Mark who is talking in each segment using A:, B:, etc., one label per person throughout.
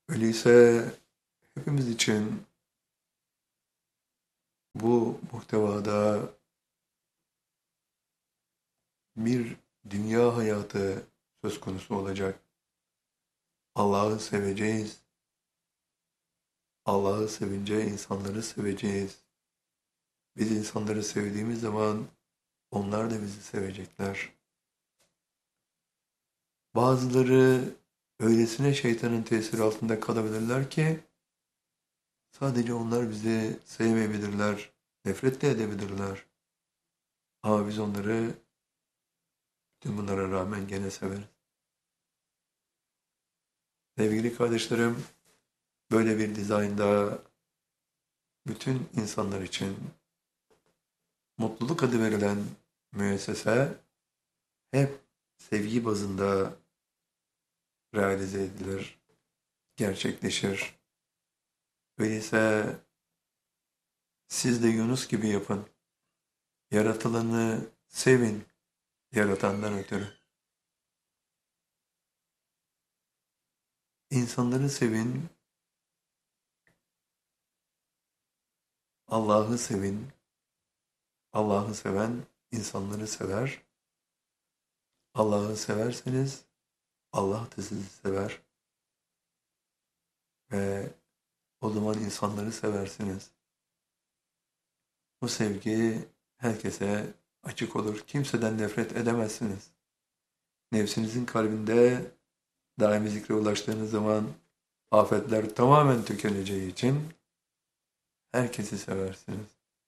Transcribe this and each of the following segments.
A: Öyleyse hepimiz için bu muhtevada bir dünya hayatı söz konusu olacak. Allah'ı seveceğiz. Allah'ı sevince insanları seveceğiz. Biz insanları sevdiğimiz zaman onlar da bizi sevecekler. Bazıları öylesine şeytanın tesiri altında kalabilirler ki sadece onlar bizi sevmeyebilirler, nefret de edebilirler. Ama biz onları tüm bunlara rağmen gene severiz. Sevgili kardeşlerim, böyle bir dizaynda bütün insanlar için mutluluk adı verilen müessese hep sevgi bazında realize edilir, gerçekleşir. Öyleyse siz de Yunus gibi yapın. Yaratılanı sevin, yaratandan ötürü. İnsanları sevin, Allah'ı sevin. Allah'ı seven insanları sever. Allah'ı severseniz Allah da sizi sever. Ve o zaman insanları seversiniz. Bu sevgi herkese açık olur. Kimseden nefret edemezsiniz. Nefsinizin kalbinde daimi zikre ulaştığınız zaman afetler tamamen tükeneceği için herkesi seversiniz.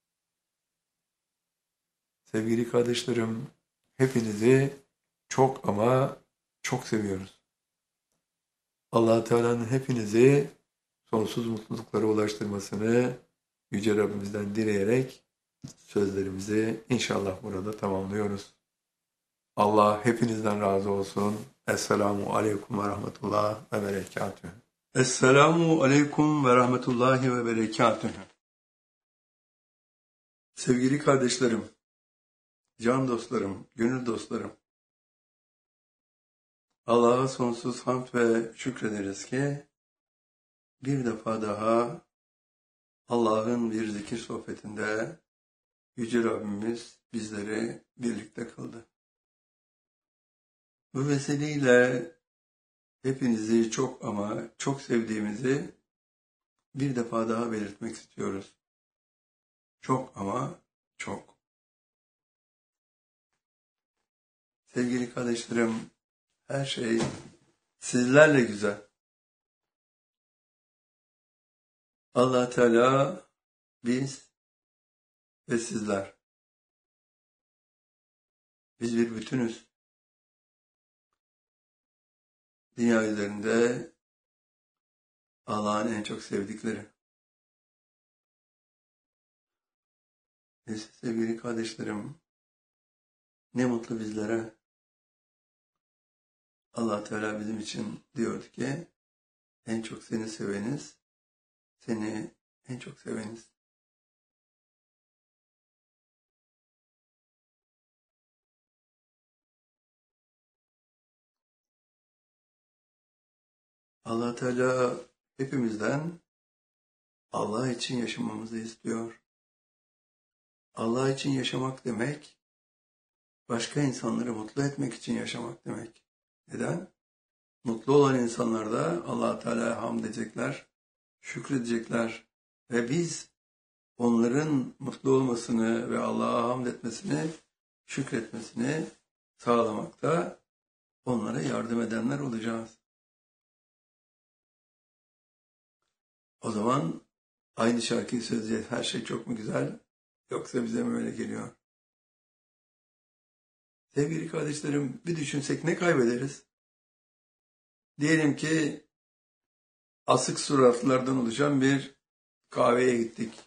A: Sevgili kardeşlerim, hepinizi çok ama çok seviyoruz. Allah Teala'nın hepinizi sonsuz mutluluklara ulaştırmasını Yüce Rabbimizden dileyerek sözlerimizi inşallah burada tamamlıyoruz. Allah hepinizden razı olsun. Esselamu Aleyküm ve Rahmetullah ve Berekatühü.
B: Esselamu aleyküm ve rahmetullahi ve berekatühü. Sevgili kardeşlerim, can dostlarım, gönül dostlarım, Allah'a sonsuz hamd ve şükrederiz ki bir defa daha Allah'ın bir zikir sohbetinde Yüce Rabbimiz bizleri birlikte kıldı. Bu vesileyle hepinizi çok ama çok sevdiğimizi bir defa daha belirtmek istiyoruz. Çok ama çok. Sevgili kardeşlerim, her şey sizlerle güzel. Allah Teala, biz ve sizler. Biz bir bütünüz. Dünya üzerinde Allah'ın en çok sevdikleri. Neyse sevgili kardeşlerim, ne mutlu bizlere. Allah Teala bizim için diyordu ki, en çok seni seveniz, seni en çok seveniz. Allah Teala hepimizden Allah için yaşamamızı istiyor. Allah için yaşamak demek, başka insanları mutlu etmek için yaşamak demek. Neden? Mutlu olan insanlar da Allah Teala'ya hamd edecekler, şükredecekler ve biz onların mutlu olmasını ve Allah'a hamd etmesini, şükretmesini sağlamakta onlara yardım edenler olacağız. O zaman aynı şarkıyı söyleyeceğiz. Her şey çok mu güzel, yoksa bize mi öyle geliyor? Sevgili kardeşlerim, bir düşünsek ne kaybederiz? Diyelim ki asık suratlılardan oluşan bir kahveye gittik.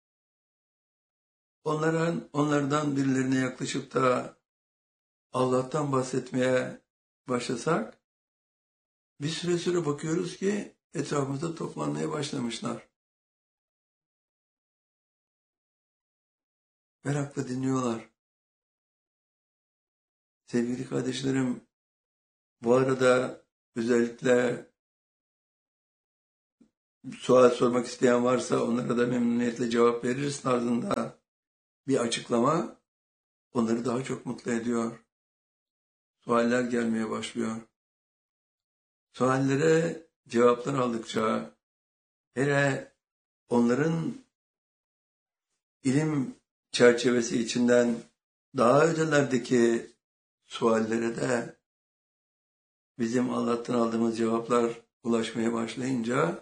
B: Onlardan birilerine yaklaşıp da Allah'tan bahsetmeye başlasak, bir süre sonra bakıyoruz ki etrafımızda toplanmaya başlamışlar. Merakla dinliyorlar. Sevgili kardeşlerim, bu arada özellikle sual sormak isteyen varsa onlara da memnuniyetle cevap veririz. Ardında bir açıklama onları daha çok mutlu ediyor. Sualler gelmeye başlıyor. Suallere cevaplar aldıkça, hele onların ilim çerçevesi içinden daha ötelerdeki suallere de bizim Allah'tan aldığımız cevaplar ulaşmaya başlayınca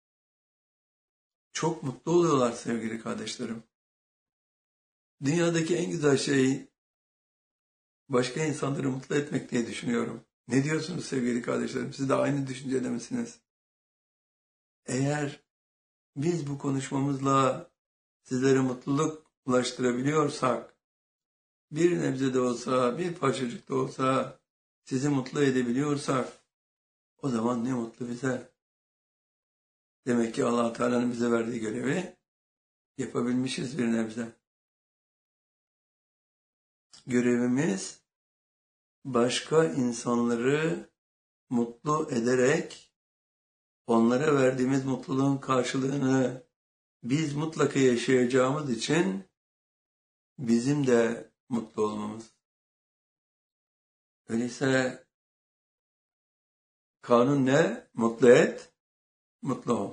B: çok mutlu oluyorlar sevgili kardeşlerim. Dünyadaki en güzel şey başka insanları mutlu etmek diye düşünüyorum. Ne diyorsunuz sevgili kardeşlerim? Siz de aynı düşüncede misiniz? Eğer biz bu konuşmamızla sizlere mutluluk ulaştırabiliyorsak, bir nebze de olsa, bir parçacık da olsa sizi mutlu edebiliyorsak, o zaman ne mutlu bize. Demek ki Allah Teala'nın bize verdiği görevi yapabilmişiz bir nebze. Görevimiz başka insanları mutlu ederek onlara verdiğimiz mutluluğun karşılığını biz mutlaka yaşayacağımız için bizim de mutlu olmamız. Öyleyse kanun ne? Mutlu et, mutlu ol.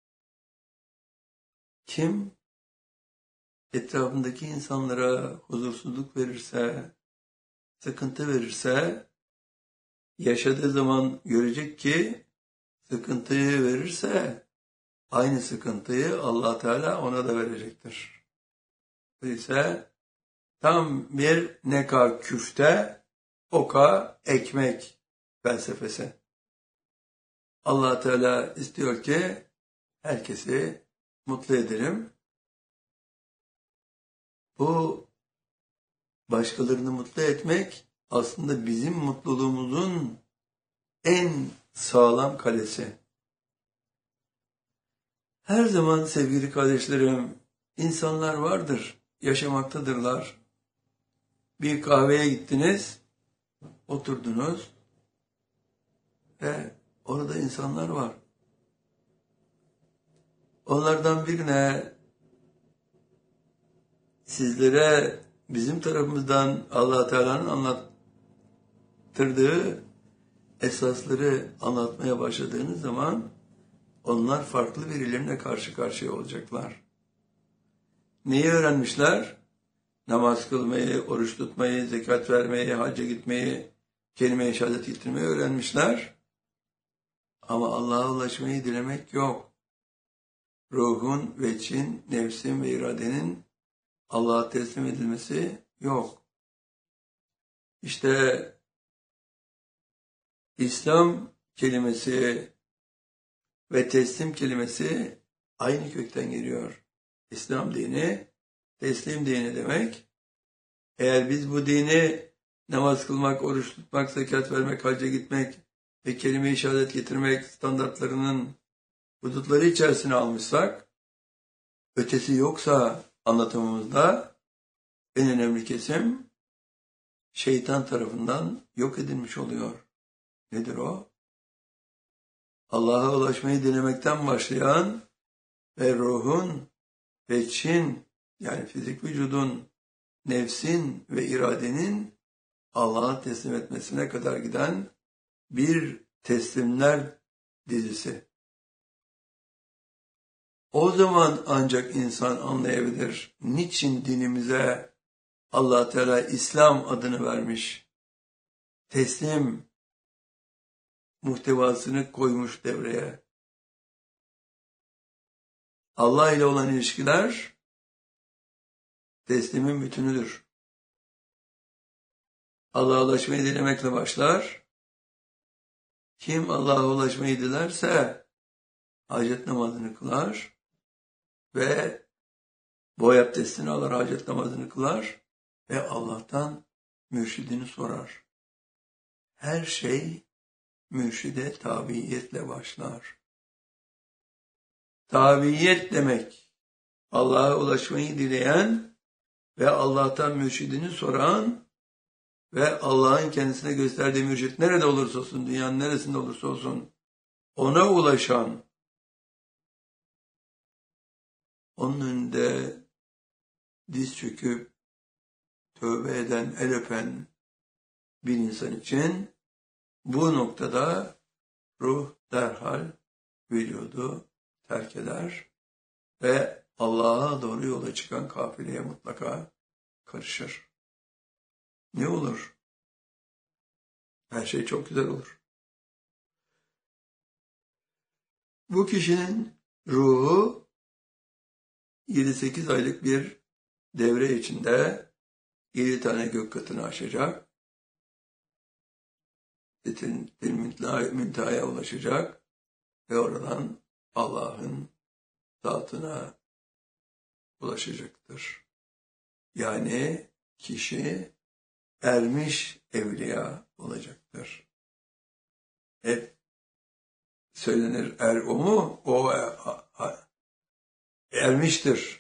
B: Kim etrafındaki insanlara huzursuzluk verirse, sıkıntı verirse, yaşadığı zaman görecek ki sıkıntıyı verirse aynı sıkıntıyı Allah Teala ona da verecektir. Öyleyse tam bir neka küfte, oka ekmek felsefesi. Allah Teala istiyor ki herkesi mutlu edelim. Bu başkalarını mutlu etmek aslında bizim mutluluğumuzun en sağlam kalesi. Her zaman sevgili kardeşlerim, insanlar vardır, yaşamaktadırlar. Bir kahveye gittiniz, oturdunuz ve orada insanlar var. Onlardan birine sizlere bizim tarafımızdan Allah Teala'nın anlattırdığı esasları anlatmaya başladığınız zaman onlar farklı birilerine karşı karşıya olacaklar. Neyi öğrenmişler? Namaz kılmayı, oruç tutmayı, zekat vermeyi, hacca gitmeyi, kelime-i şehadet getirmeyi öğrenmişler. Ama Allah'a ulaşmayı dilemek yok. Ruhun, veçin, nefsin ve iradenin Allah'a teslim edilmesi yok. İşte İslam kelimesi ve teslim kelimesi aynı kökten geliyor. İslam dini, teslim dini demek. Eğer biz bu dini namaz kılmak, oruç tutmak, zekat vermek, hacca gitmek ve kelime-i şehadet getirmek standartlarının hudutları içerisine almışsak, ötesi yoksa anlatımımızda en önemli kesim şeytan tarafından yok edilmiş oluyor. Nedir o? Allah'a ulaşmayı dilemekten başlayan ve ruhun, veçin yani fizik vücudun, nefsin ve iradenin Allah'a teslim etmesine kadar giden bir teslimler dizisi. O zaman ancak insan anlayabilir niçin dinimize Allah Teala İslam adını vermiş. Teslim muhtevasını koymuş devreye. Allah ile olan ilişkiler teslimin bütünüdür. Allah'a ulaşmayı dilemekle başlar. Kim Allah'a ulaşmayı dilerse hacet namazını kılar ve boy abdestini alır, hacet namazını kılar ve Allah'tan mürşidini sorar. Her şey mürşide tabiiyetle başlar. Tabiiyet demek, Allah'a ulaşmayı dileyen ve Allah'tan mürşidini soran ve Allah'ın kendisine gösterdiği mürşit nerede olursa olsun, dünyanın neresinde olursa olsun, ona ulaşan onun önünde diz çöküp tövbe eden, el öpen bir insan için bu noktada ruh derhal vücudu terk eder ve Allah'a doğru yola çıkan kafileye mutlaka karışır. Ne olur? Her şey çok güzel olur. Bu kişinin ruhu 7-8 aylık bir devre içinde 7 tane gök katını aşacak. Münteha'ya ulaşacak ve oradan Allah'ın zatına ulaşacaktır. Yani kişi ermiş evliya olacaktır. Hep söylenir, er o mu? O ermiştir.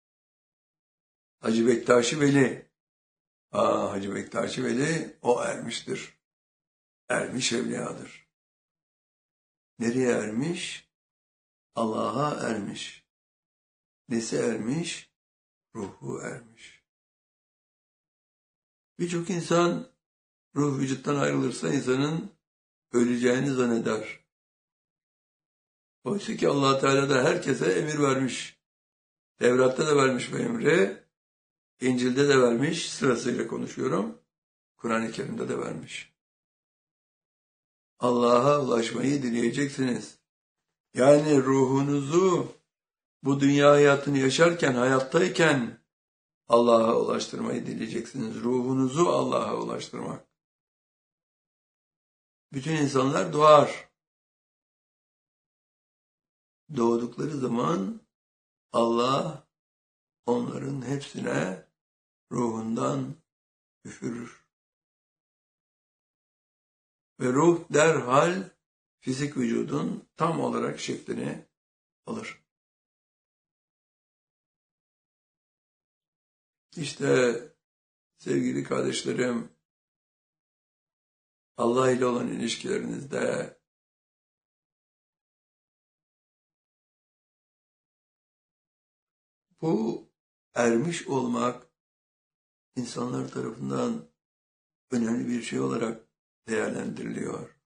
B: Hacı Bektaşi Veli. Hacı Bektaşi Veli o ermiştir. Ermiş evliyadır. Nereye ermiş? Allah'a ermiş. Nesi ermiş? Ruhu ermiş. Birçok insan ruh vücuttan ayrılırsa insanın öleceğini zanneder. Oysa ki Allah Teala da herkese emir vermiş. Tevrat'ta da vermiş bu emri. İncil'de de vermiş. Sırasıyla konuşuyorum. Kur'an-ı Kerim'de de vermiş. Allah'a ulaşmayı dileyeceksiniz. Yani ruhunuzu bu dünya hayatını yaşarken, hayattayken Allah'a ulaştırmayı dileyeceksiniz. Ruhunuzu Allah'a ulaştırmak. Bütün insanlar doğar. Doğdukları zaman Allah onların hepsine ruhundan üfürür. Ve ruh derhal fizik vücudun tam olarak şeklini alır. İşte sevgili kardeşlerim, Allah ile olan ilişkilerinizde bu ermiş olmak insanlar tarafından önemli bir şey olarak değerlendiriliyor.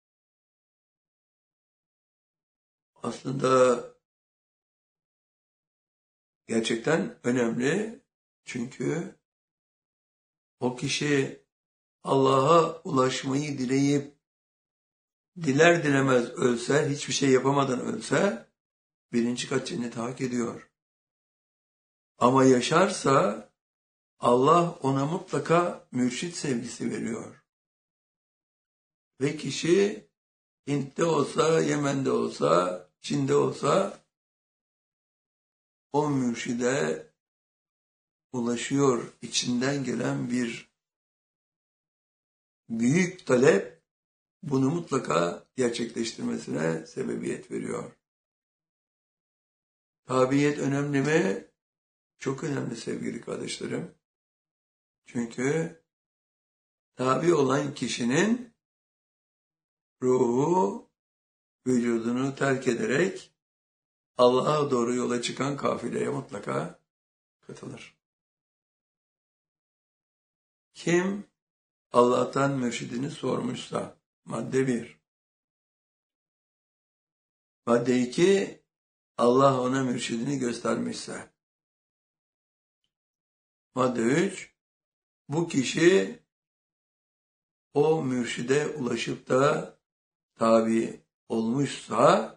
B: Aslında gerçekten önemli, çünkü o kişi Allah'a ulaşmayı dileyip diler dilemez ölse, hiçbir şey yapamadan ölse 1. kat cenneti hak ediyor. Ama yaşarsa Allah ona mutlaka mürşit sevgisi veriyor. Ve kişi Hint'te olsa, Yemen'de olsa, Çin'de olsa o mürşide ulaşıyor. İçinden gelen bir büyük talep bunu mutlaka gerçekleştirmesine sebebiyet veriyor. Tabiyet önemli mi? Çok önemli sevgili kardeşlerim. Çünkü tabi olan kişinin ruhu vücudunu terk ederek Allah'a doğru yola çıkan kafileye mutlaka katılır. Kim Allah'tan mürşidini sormuşsa, madde 1. Madde 2, Allah ona mürşidini göstermişse. Madde 3, bu kişi o mürşide ulaşıp da tabi olmuşsa,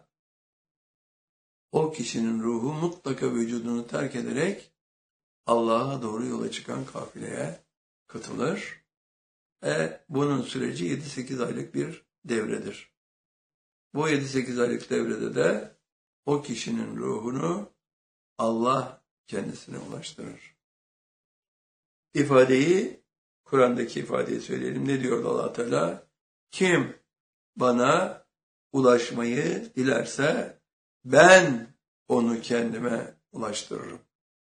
B: o kişinin ruhu mutlaka vücudunu terk ederek Allah'a doğru yola çıkan kafileye katılır. Bunun süreci 7-8 aylık bir devredir. Bu 7-8 aylık devrede de o kişinin ruhunu Allah kendisine ulaştırır. Kur'an'daki ifadeyi söyleyelim. Ne diyor Allah Teala? Kim bana ulaşmayı dilerse ben onu kendime ulaştırırım.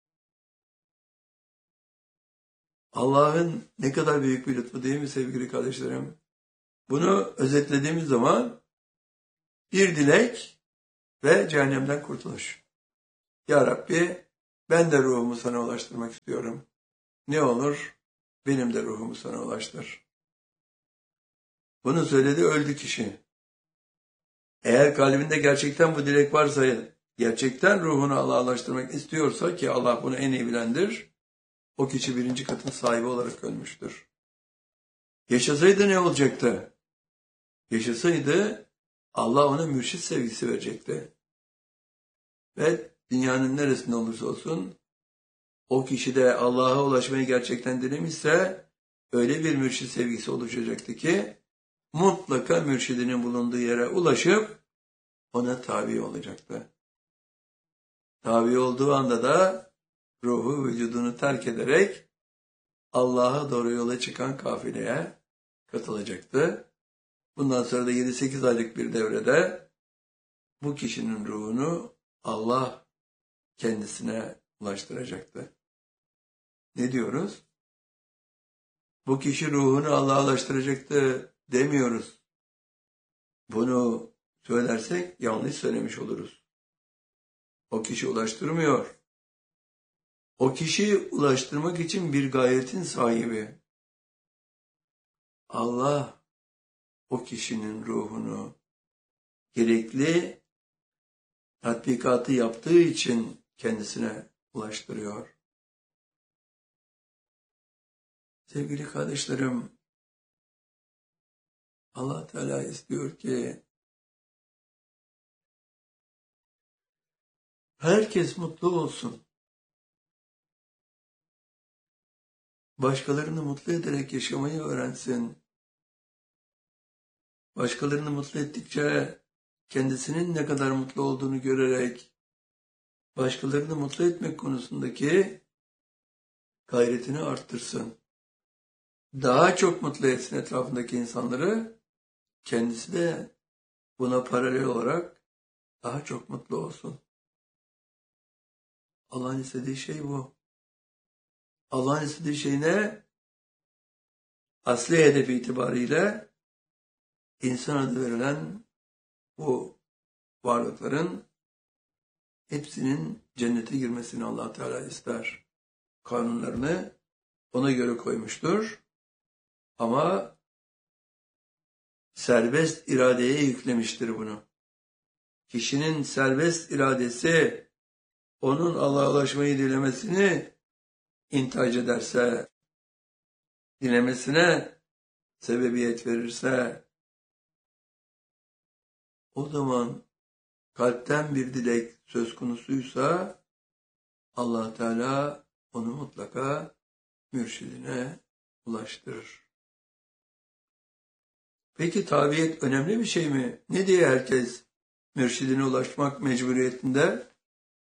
B: Allah'ın ne kadar büyük bir lütfu değil mi sevgili kardeşlerim? Bunu özetlediğimiz zaman bir dilek ve cehennemden kurtuluş. Ya Rabbi Ben de ruhumu sana ulaştırmak istiyorum. Ne olur? Benim de ruhumu sana ulaştır. Bunu söyledi, öldü kişi. Eğer kalbinde gerçekten bu dilek varsa, gerçekten ruhunu Allah'a ulaştırmak istiyorsa, ki Allah bunu en iyi bilendir, o kişi 1. katın sahibi olarak ölmüştür. Yaşasaydı ne olacaktı? Yaşasaydı Allah ona mürşit sevgisi verecekti. Ve dünyanın neresinde olursa olsun o kişi de Allah'a ulaşmayı gerçekten dilemişse öyle bir mürşit sevgisi oluşacaktı ki mutlaka mürşidinin bulunduğu yere ulaşıp ona tabi olacaktı. Tabi olduğu anda da ruhu vücudunu terk ederek Allah'a doğru yola çıkan kafileye katılacaktı. Bundan sonra da 7-8 aylık bir devrede bu kişinin ruhunu Allah kendisine ulaştıracaktı. Ne diyoruz? Bu kişi ruhunu Allah'a ulaştıracaktı demiyoruz. Bunu söylersek yanlış söylemiş oluruz. O kişi ulaştırmıyor. O kişi ulaştırmak için bir gayetin sahibi. Allah o kişinin ruhunu gerekli tatbikatı yaptığı için kendisine ulaştırıyor. Sevgili kardeşlerim, Allah Teala istiyor ki herkes mutlu olsun. Başkalarını mutlu ederek yaşamayı öğrensin. Başkalarını mutlu ettikçe kendisinin ne kadar mutlu olduğunu görerek başkalarını mutlu etmek konusundaki gayretini arttırsın. Daha çok mutlu etsin etrafındaki insanları, kendisi de buna paralel olarak daha çok mutlu olsun. Allah'ın istediği şey bu. Allah'ın istediği şey ne? Asli hedefi itibariyle insan adı verilen bu varlıkların hepsinin cennete girmesini Allah Teala ister. Kanunlarını ona göre koymuştur. Ama serbest iradeye yüklemiştir bunu. Kişinin serbest iradesi onun Allah'a ulaşmayı dilemesini intihac ederse, dilemesine sebebiyet verirse, o zaman kalpten bir dilek söz konusuysa Allah Teala onu mutlaka mürşidine ulaştırır. Peki tabiyet önemli bir şey mi? Ne diye herkes mürşidine ulaşmak mecburiyetinde?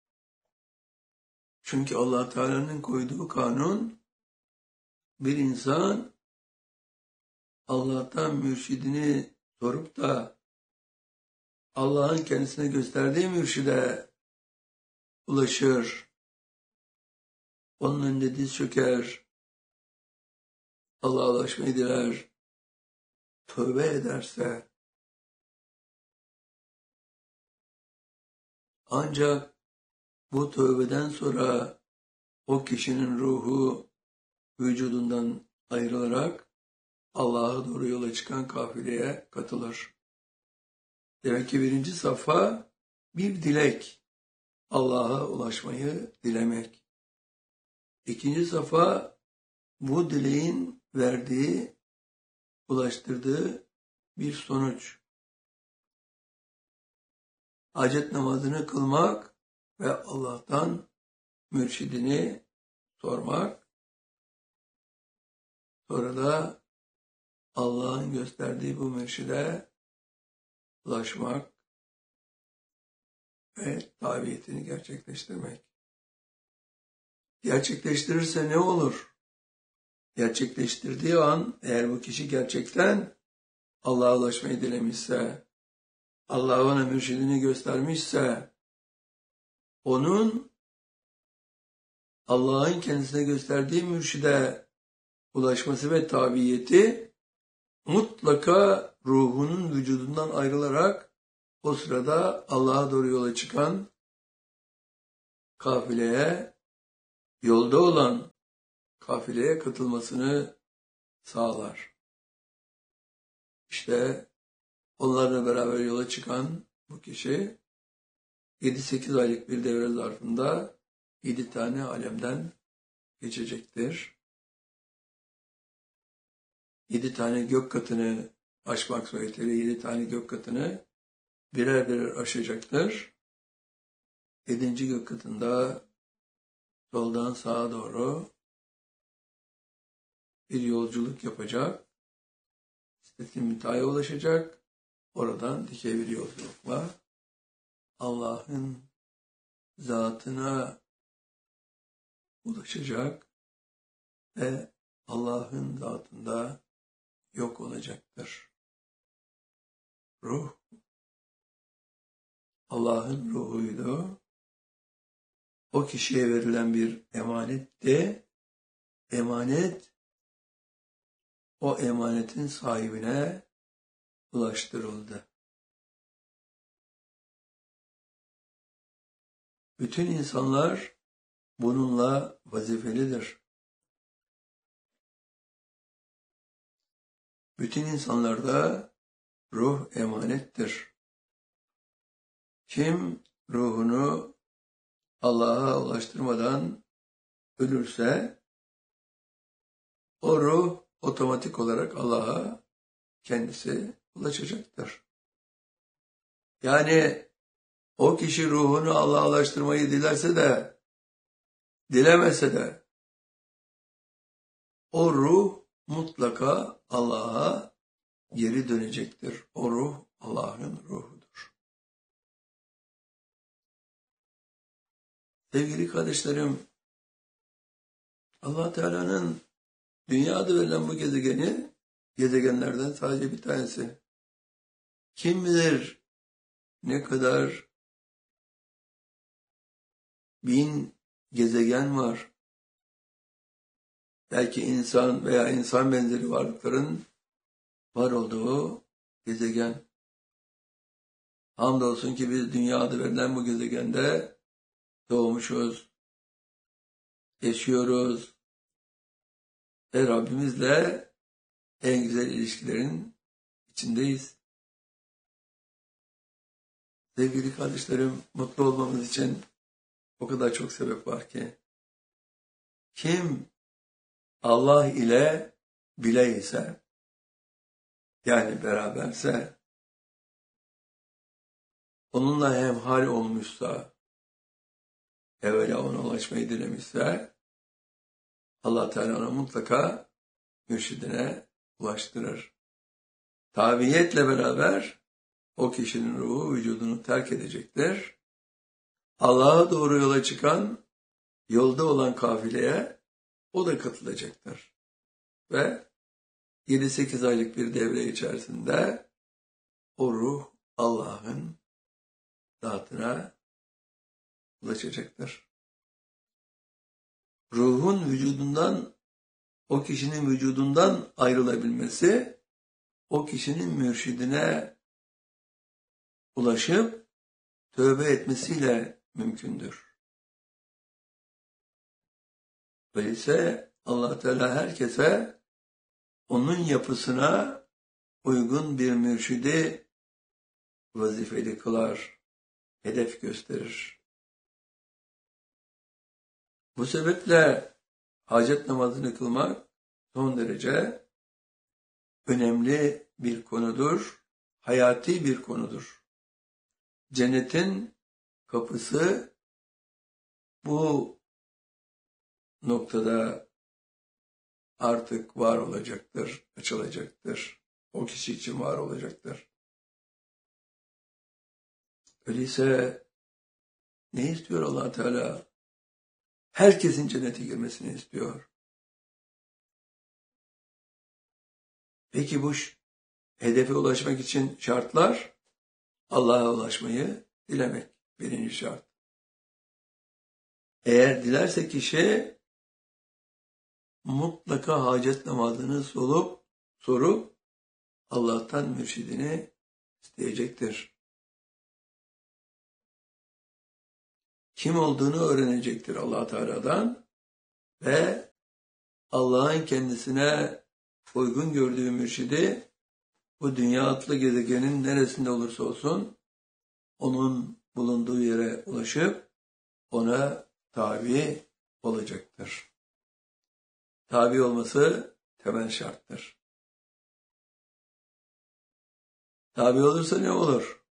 B: Çünkü Allah Teala'nın koyduğu kanun, bir insan Allah'tan mürşidini sorup da Allah'ın kendisine gösterdiği mürşide ulaşır. Onun önünde diz çöker. Allah'a ulaşmayı diler. Tövbe ederse ancak bu tövbeden sonra o kişinin ruhu vücudundan ayrılarak Allah'a doğru yola çıkan kafileye katılır. Demek ki 1. safha bir dilek. Allah'a ulaşmayı dilemek. 2. safha bu dileğin verdiği, ulaştırdığı bir sonuç. Hacet namazını kılmak ve Allah'tan mürşidini sormak. Sonra da Allah'ın gösterdiği bu mürşide ulaşmak ve tabiyetini gerçekleştirmek. Gerçekleştirirse ne olur? Gerçekleştirdiği an, eğer bu kişi gerçekten Allah'a ulaşmayı dilemişse, Allah ona mürşidini göstermişse, onun Allah'ın kendisine gösterdiği mürşide ulaşması ve tabiyeti mutlaka ruhunun vücudundan ayrılarak o sırada Allah'a doğru yola çıkan kafileye yolda olan kafileye katılmasını sağlar. İşte onlarla beraber yola çıkan bu kişi 7-8 aylık bir devre zarfında 7 tane alemden geçecektir. 7 tane gök katını aşmak suretiyle 7 tane gök katını birer birer aşacaktır. 7. gök katında soldan sağa doğru bir yolculuk yapacak. İstediği müntehaya ulaşacak. Oradan dikey bir yolculukla Allah'ın zatına ulaşacak ve Allah'ın zatında yok olacaktır. Ruh, Allah'ın ruhuydu. O kişiye verilen bir emanetti. Emanet, o emanetin sahibine ulaştırıldı. Bütün insanlar bununla vazifelidir. Bütün insanlarda ruh emanettir. Kim ruhunu Allah'a ulaştırmadan ölürse, o ruh otomatik olarak Allah'a kendisi ulaşacaktır. Yani o kişi ruhunu Allah'a ulaştırmayı dilerse de, dilemese de, o ruh mutlaka Allah'a geri dönecektir. O ruh Allah'ın ruhudur. Sevgili kardeşlerim, Allah Teala'nın dünya adı verilen bu gezegeni, gezegenlerden sadece bir tanesi. Kim bilir ne kadar bin gezegen var. Belki insan veya insan benzeri varlıkların var olduğu gezegen. Hamdolsun ki biz dünya adı verilen bu gezegende doğmuşuz, yaşıyoruz ve Rabbimizle en güzel ilişkilerin içindeyiz. Sevgili kardeşlerim, mutlu olmamız için o kadar çok sebep var ki. Kim Allah ile bile ise, yani beraberse, onunla hemhal olmuşsa, evvela ona ulaşmayı dilemişse, Allah Teala ona mutlaka mürşidine ulaştırır. Tabiiyetle beraber o kişinin ruhu vücudunu terk edecektir. Allah'a doğru yola çıkan, yolda olan kafileye o da katılacaktır. Ve 7-8 aylık bir devre içerisinde o ruh Allah'ın zatına ulaşacaktır. Ruhun vücudundan, o kişinin vücudundan ayrılabilmesi, o kişinin mürşidine ulaşıp tövbe etmesiyle mümkündür. Öyleyse Allah Teala herkese onun yapısına uygun bir mürşidi vazifeli kılar, hedef gösterir. Bu sebeple hacet namazını kılmak son derece önemli bir konudur, hayati bir konudur. Cennetin kapısı bu noktada artık var olacaktır, açılacaktır. O kişi için var olacaktır. Öyleyse ne istiyor Allah Teala? Herkesin cennete girmesini istiyor. Peki bu hedefe ulaşmak için şartlar, Allah'a ulaşmayı dilemek birinci şart. Eğer dilerse kişi mutlaka hacet namazını sorup Allah'tan mürşidini isteyecektir. Kim olduğunu öğrenecektir Allah Teala'dan ve Allah'ın kendisine uygun gördüğü mürşidi bu dünya adlı gezegenin neresinde olursa olsun onun bulunduğu yere ulaşıp ona tabi olacaktır. Tabi olması temel şarttır. Tabi olursa ne olur?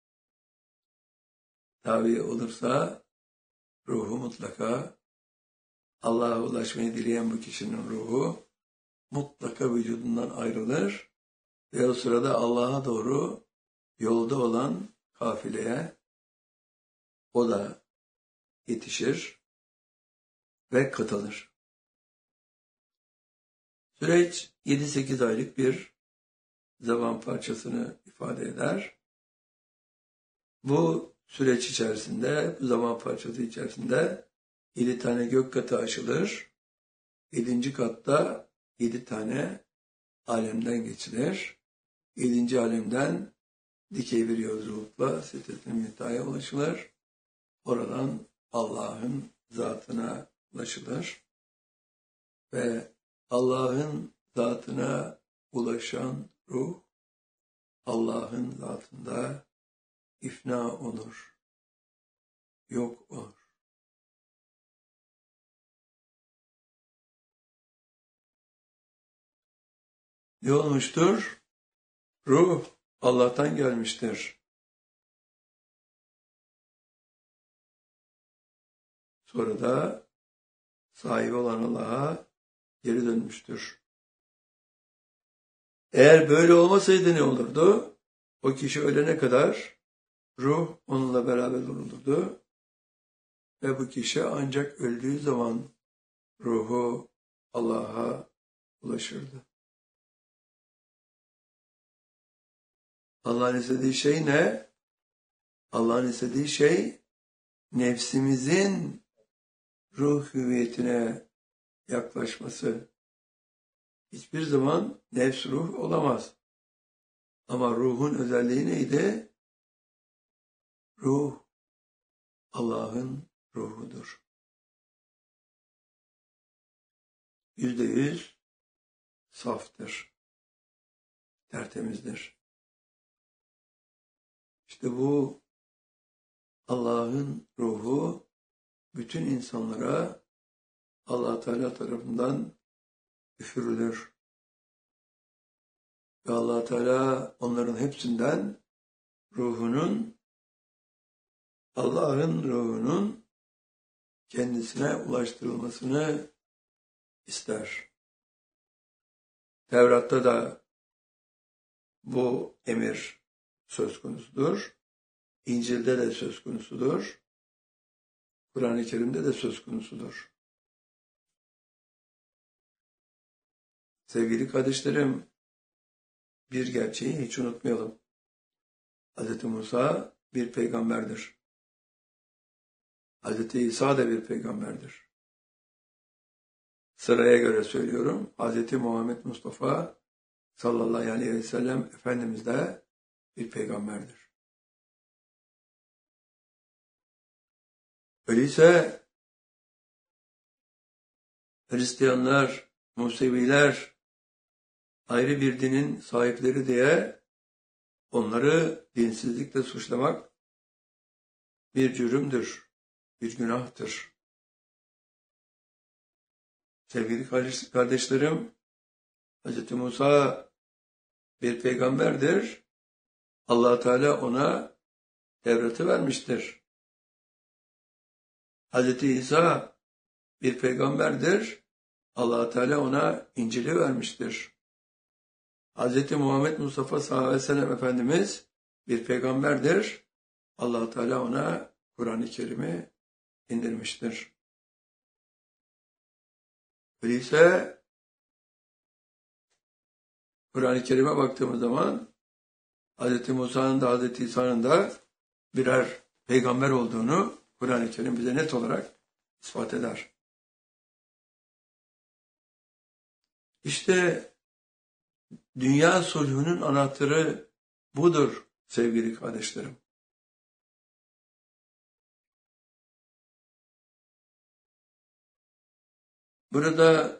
B: Tabi olursa ruhu mutlaka Allah'a ulaşmayı dileyen bu kişinin ruhu mutlaka vücudundan ayrılır ve o sırada Allah'a doğru yolda olan kafileye o da yetişir ve katılır. Süreç 7-8 aylık bir zaman parçasını ifade eder. Bu süreç içerisinde, bu zaman parçası içerisinde 7 tane gök katı aşılır. 7. katta 7 tane alemden geçilir. 7. alemden dikey bir yolculukla Sidret-i Münteha'ya ulaşılır. Oradan Allah'ın zatına ulaşılır. Ve Allah'ın zatına ulaşan ruh, Allah'ın zatında ifna olur, yok olur. Ne olmuştur? Ruh Allah'tan gelmiştir. Sonra da sahibi olan Allah'a geri dönmüştür. Eğer böyle olmasaydı ne olurdu? O kişi ölene kadar ruh onunla beraber olurdu. Ve bu kişi ancak öldüğü zaman ruhu Allah'a ulaşırdı. Allah'ın istediği şey ne? Allah'ın istediği şey nefsimizin ruh hüviyetine yaklaşması. Hiçbir zaman nefs ruh olamaz. Ama ruhun özelliği neydi? Ruh Allah'ın ruhudur. %100 saftır. Tertemizdir. İşte bu Allah'ın ruhu bütün insanlara Allah Teala tarafından üfürülür. Ve Allah Teala onların hepsinden Allah'ın ruhunun kendisine ulaştırılmasını ister. Tevrat'ta da bu emir söz konusudur. İncil'de de söz konusudur. Kur'an-ı Kerim'de de söz konusudur. Sevgili kardeşlerim, bir gerçeği hiç unutmayalım. Hz. Musa bir peygamberdir. Hz. İsa da bir peygamberdir. Sıraya göre söylüyorum. Hz. Muhammed Mustafa sallallahu aleyhi ve sellem Efendimiz de bir peygamberdir. Öyleyse Hristiyanlar, Museviler ayrı bir dinin sahipleri diye onları dinsizlikle suçlamak bir cürümdür, bir günahtır. Sevgili kardeşlerim, Hz. Musa bir peygamberdir. Allah Teala ona Tevrat'ı vermiştir. Hz. İsa bir peygamberdir. Allah Teala ona İncil'i vermiştir. Hz. Muhammed Mustafa sallallahu aleyhi ve sellem Efendimiz bir peygamberdir. Allah Teala ona Kur'an-ı Kerim'i indirmiştir. Öyleyse Kur'an-ı Kerim'e baktığımız zaman Hz. Musa'nın da Hz. İsa'nın da birer peygamber olduğunu Kur'an-ı Kerim bize net olarak ispat eder. İşte dünya sulhünün anahtarı budur sevgili kardeşlerim. Burada